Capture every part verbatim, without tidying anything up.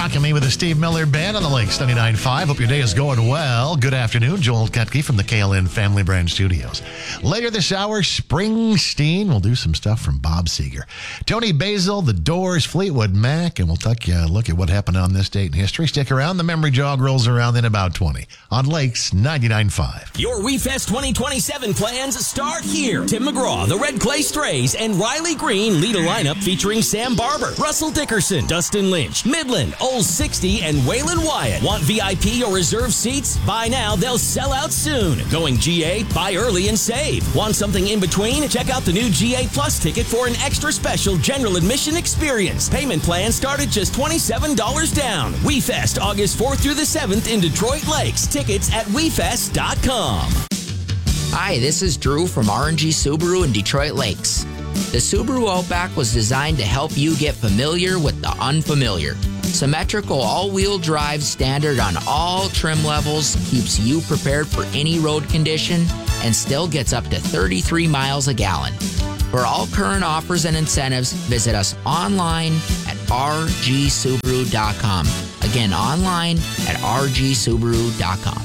Rocking me with the Steve Miller Band on the Lakes ninety-nine point five. Hope your day is going well. Good afternoon. Joel Kutke from the K L N Family Brand Studios. Later this hour, Springsteen. We'll do some stuff from Bob Seger. Tony Basil, The Doors, Fleetwood Mac, and we'll take a look at what happened on this date in history. Stick around. The memory jog rolls around in about twenty on Lakes ninety-nine point five. Your WeFest twenty twenty-seven plans start here. Tim McGraw, the Red Clay Strays, and Riley Green lead a lineup featuring Sam Barber, Russell Dickerson, Dustin Lynch, Midland, Old sixty, and Waylon Wyatt. Want V I P or reserve seats? Buy now, they'll sell out soon. Going G A? Buy early and save. Want something in between? Check out the new G A Plus ticket for an extra special general admission experience. Payment plan start at just twenty-seven dollars down. WeFest, August fourth through the seventh in Detroit Lakes. Tickets at we fest dot com. Hi, this is Drew from R and G Subaru in Detroit Lakes. The Subaru Outback was designed to help you get familiar with the unfamiliar. Symmetrical all-wheel drive standard on all trim levels keeps you prepared for any road condition and still gets up to thirty-three miles a gallon. For all current offers and incentives, visit us online at r g subaru dot com. Again, online at r g subaru dot com.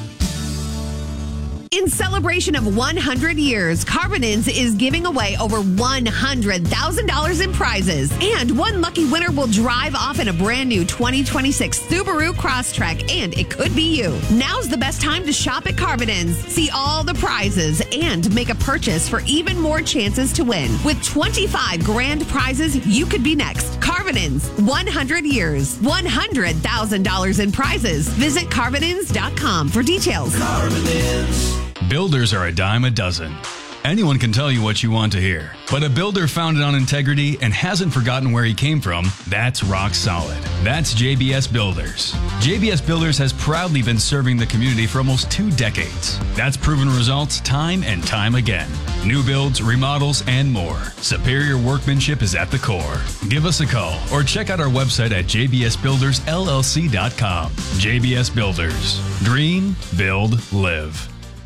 In celebration of one hundred years, Carbonins is giving away over one hundred thousand dollars in prizes. And one lucky winner will drive off in a brand new twenty twenty-six Subaru Crosstrek, and it could be you. Now's the best time to shop at Carbonins. See all the prizes and make a purchase for even more chances to win. With twenty-five grand prizes, you could be next. Carbonins, one hundred years, one hundred thousand dollars in prizes. Visit carbonins dot com for details. Carbonins. Builders are a dime a dozen. Anyone can tell you what you want to hear. But a builder founded on integrity and hasn't forgotten where he came from, that's rock solid. That's J B S Builders. J B S Builders has proudly been serving the community for almost two decades. That's proven results time and time again. New builds, remodels, and more. Superior workmanship is at the core. Give us a call or check out our website at j b s builders l l c dot com. J B S Builders. Dream, build, live.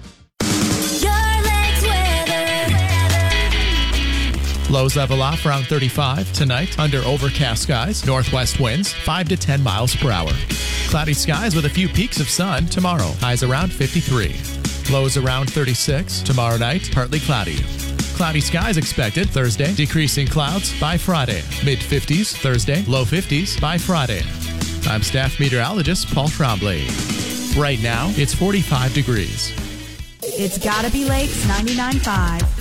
Lows level off around thirty-five tonight under overcast skies. Northwest winds five to ten miles per hour. Cloudy skies with a few peaks of sun tomorrow. Highs around fifty-three. Lows around thirty-six. Tomorrow night, partly cloudy. Cloudy skies expected Thursday. Decreasing clouds by Friday. Mid-fifties Thursday. Low fifties by Friday. I'm staff meteorologist Paul Tremblay. Right now, it's forty-five degrees. It's gotta be Lakes ninety-nine point five.